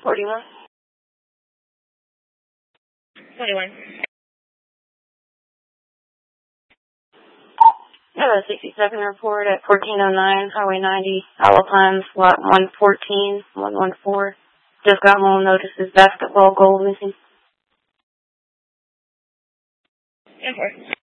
41. 21. 67 report at 1409 Highway 90, Owl Times, lot 114, 114. Just got home, notices basketball goal missing. 10-4.